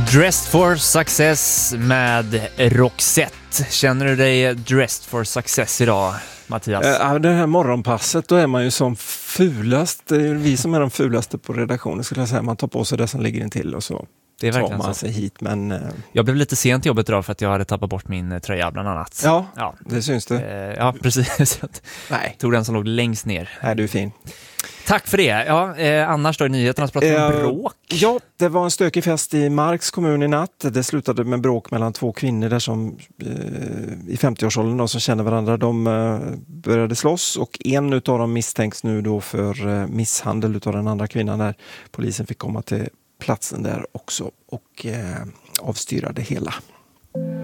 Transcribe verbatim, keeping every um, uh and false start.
Dressed for Success med Roxette. Känner du dig dressed for success idag, Mattias? Ja, det här morgonpasset, då är man ju som fulast. Det är vi som är de fulaste på redaktionen, skulle jag säga. Man tar på sig det som ligger in till och så det är tar man sig hit. Men, jag blev lite sent i jobbet idag för att jag hade tappat bort min tröja bland annat. Ja, ja. Det syns det. Eh, ja, precis. Nej. Tog den som låg längst ner. Nej, du är fin. Tack för det. Ja, eh, annars då i nyheterna så pratar vi om bråk. Ja, det var en stökig fest i Marks kommun i natt. Det slutade med bråk mellan två kvinnor där som eh, i femtio-årsåldern då, som känner varandra. De eh, började slåss och en utav dem misstänks nu då för eh, misshandel utav den andra kvinnan där. Polisen fick komma till platsen där också och eh, avstyra det hela.